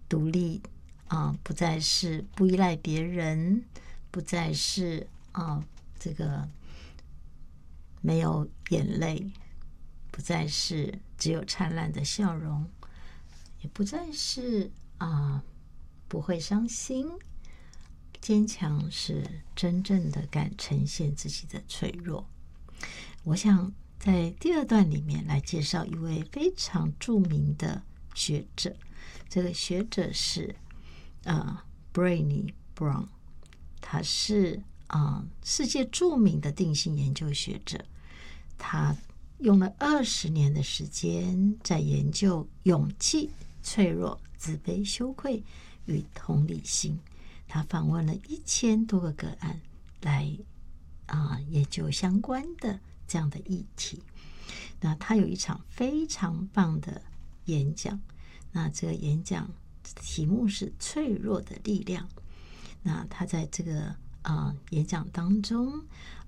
独立不再是不依赖别人，不再是这个没有眼泪，不再是只有灿烂的笑容，也不再是不会伤心。坚强是真正的敢呈现自己的脆弱。我想在第二段里面来介绍一位非常著名的学者，这个学者是Brené Brown， 他是世界著名的定性研究学者，他用了20年的时间在研究勇气、脆弱、自卑、羞愧与同理心。他访问了1000多个个案来研究相关的这样的议题。那他有一场非常棒的演讲，那这个演讲题目是脆弱的力量。那他在这个演讲当中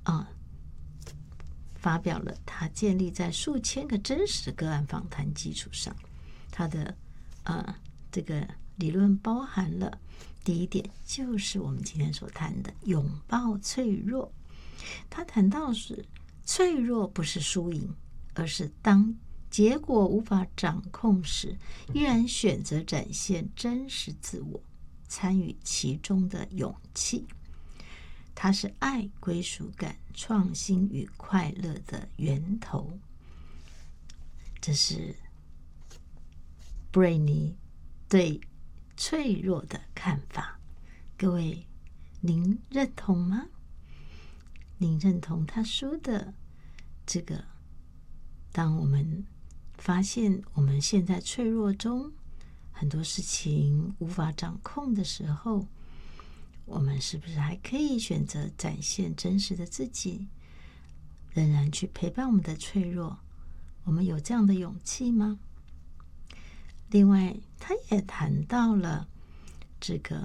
发表了他建立在数千个真实的个案访谈基础上，他的这个理论包含了第一点，就是我们今天所谈的拥抱脆弱。他谈到是脆弱不是输赢，而是当结果无法掌控时，依然选择展现真实自我，参与其中的勇气。它是爱、归属感、创新与快乐的源头。这是布瑞尼对脆弱的看法。各位，您认同吗？您认同他说的这个，当我们发现我们现在脆弱中很多事情无法掌控的时候，我们是不是还可以选择展现真实的自己，仍然去陪伴我们的脆弱？我们有这样的勇气吗？另外，他也谈到了这个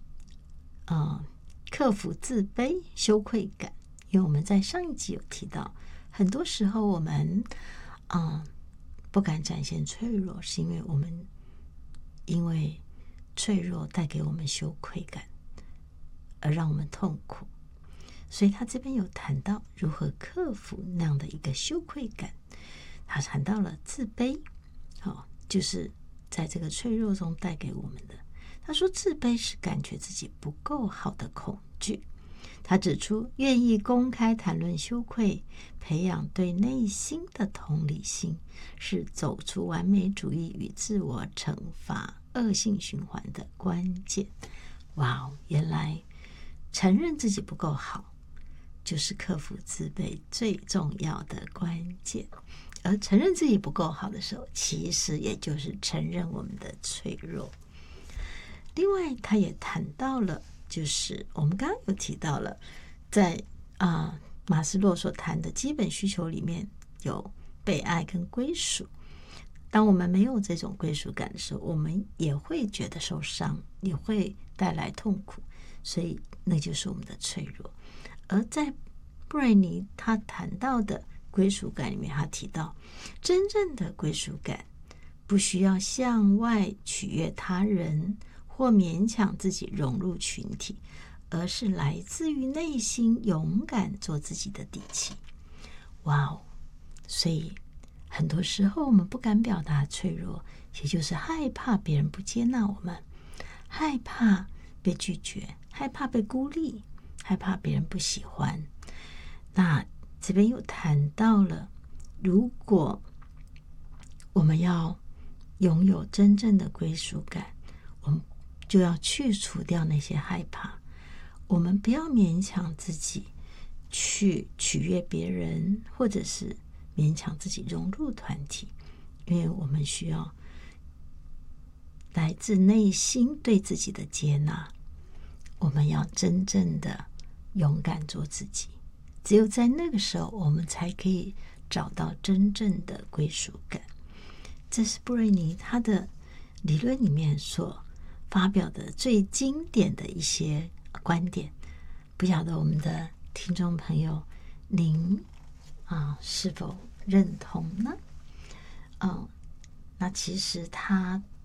克服自卑、羞愧感。因为我们在上一集有提到，很多时候我们不敢展现脆弱，是因为脆弱带给我们羞愧感，而让我们痛苦。所以他这边有谈到如何克服那样的一个羞愧感。他谈到了自卑，就是在这个脆弱中带给我们的。他说自卑是感觉自己不够好的恐惧。他指出，愿意公开谈论羞愧，培养对内心的同理心，是走出完美主义与自我惩罚恶性循环的关键。哇，原来承认自己不够好，就是克服自卑最重要的关键。而承认自己不够好的时候，其实也就是承认我们的脆弱。另外，他也谈到了，就是我们刚刚有提到了，在马斯洛所谈的基本需求里面有被爱跟归属。当我们没有这种归属感的时候，我们也会觉得受伤，也会带来痛苦，所以那就是我们的脆弱。而在布瑞尼他谈到的归属感里面，他提到真正的归属感不需要向外取悦他人或勉强自己融入群体，而是来自于内心勇敢做自己的底气。哇哦！所以很多时候我们不敢表达脆弱，也就是害怕别人不接纳我们，害怕被拒绝，害怕被孤立，害怕别人不喜欢。那这边又谈到了，如果我们要拥有真正的归属感，我们就要去除掉那些害怕。我们不要勉强自己去取悦别人，或者是勉强自己融入团体，因为我们需要来自内心对自己的接纳。我们要真正的勇敢做自己，只有在那个时候，我们才可以找到真正的归属感。这是布瑞尼他的理论里面所发表的最经典的一些观点。不晓得我们的听众朋友您是否认同呢？那其实他